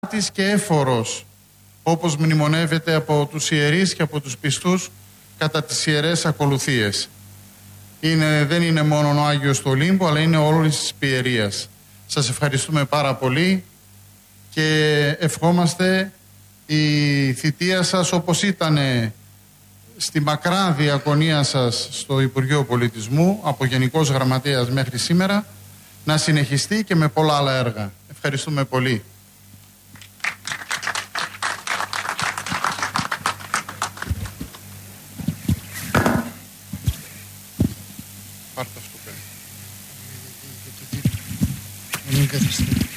της και έφορος, όπως μνημονεύεται από τους ιερείς και από τους πιστούς κατά τις ιερές ακολουθίες. Δεν είναι μόνο ο Άγιος του Ολύμπου, αλλά είναι όλης της πιερίας. Σας ευχαριστούμε πάρα πολύ και ευχόμαστε η θητεία σας, όπως ήταν στη μακρά διακονία σας στο Υπουργείο Πολιτισμού, από Γενικός Γραμματέας μέχρι σήμερα, να συνεχιστεί και με πολλά άλλα έργα. Ευχαριστούμε πολύ. Πάρτε αυτό, παιδί.